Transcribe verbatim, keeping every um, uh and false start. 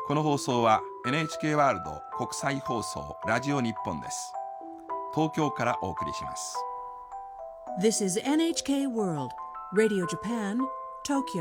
この放送は エヌエイチケー ワールド国際放送ラジオ日本です。東京からお送りします。 This is エヌエイチケー World Radio Japan, Tokyo